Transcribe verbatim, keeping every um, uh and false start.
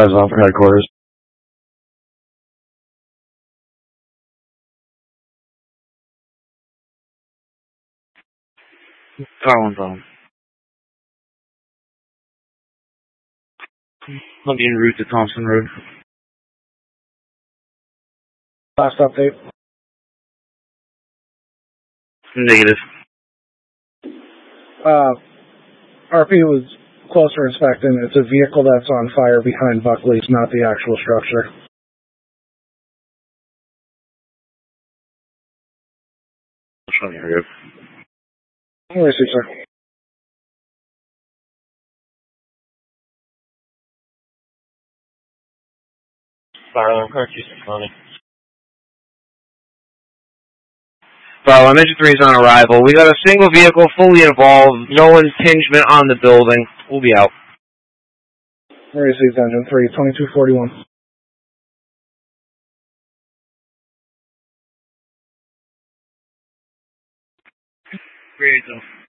That's off for headquarters. Collins on. I'll be en route to Thompson Road. Last update. Negative. Uh, R P was closer inspecting. It's a vehicle that's on fire behind Buckley's, not the actual structure. Show me here. Where is he, sir? Fire alarm car, Houston County. Bravo, Engine three is on arrival. We got a single vehicle fully involved, no impingement on the building. We'll be out. Where is he, Engine three, twenty-two forty-one. Great, though.